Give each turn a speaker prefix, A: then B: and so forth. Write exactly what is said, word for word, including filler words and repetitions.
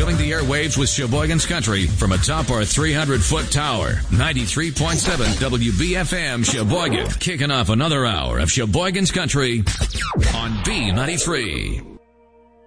A: filling the airwaves with Sheboygan's Country from atop our three hundred foot tower. ninety-three point seven W B F M Sheboygan. Kicking off another hour of Sheboygan's Country on B ninety-three.